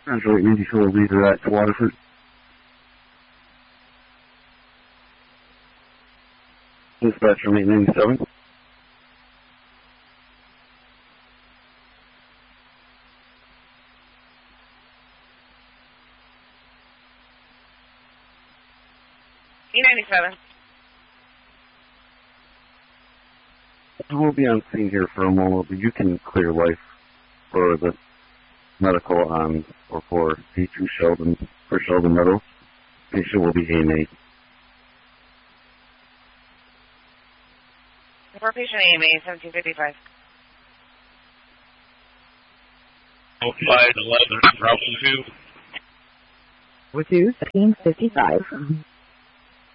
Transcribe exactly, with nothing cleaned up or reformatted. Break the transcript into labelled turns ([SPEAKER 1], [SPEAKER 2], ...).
[SPEAKER 1] Central eighty-four leader at Waterford. Dispatch from eight ninety-seven.
[SPEAKER 2] E ninety-seven.
[SPEAKER 1] We'll be on scene here for a moment, but you can clear life for the medical on or for D two Sheldon for Sheldon Meadows. Patient will be A M A.
[SPEAKER 2] For patient A M A, seventeen fifty-five.
[SPEAKER 3] Oh, five eleven, Route two.
[SPEAKER 4] With you, seventeen fifty-five.